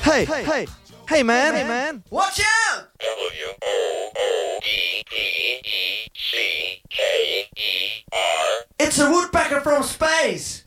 Hey, man. Watch out! WOODPECKER. It's a woodpecker from space!